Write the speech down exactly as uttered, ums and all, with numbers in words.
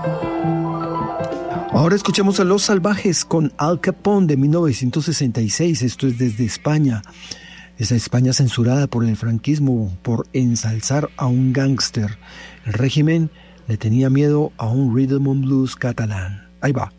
Ahora escuchemos a Los Salvajes con Al Capone de mil novecientos sesenta y seis. Esto es desde España. Esa España censurada por el franquismo por ensalzar a un gángster. El régimen le tenía miedo a un rhythm and blues catalán. Ahí va.